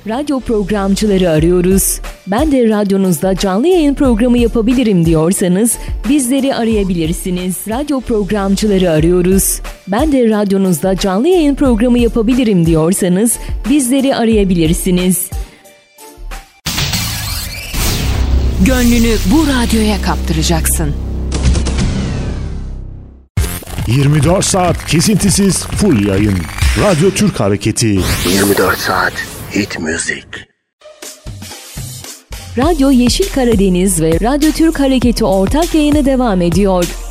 Radyo programcıları arıyoruz. Ben de radyonuzda canlı yayın programı yapabilirim diyorsanız bizleri arayabilirsiniz. Radyo programcıları arıyoruz. Ben de radyonuzda canlı yayın programı yapabilirim diyorsanız bizleri arayabilirsiniz. Gönlünü bu radyoya kaptıracaksın. 24 saat kesintisiz full yayın. Radyo Türk Hareketi. 24 saat hit müzik. Radyo Yeşil Karadeniz ve Radyo Türk Hareketi ortak yayını devam ediyor.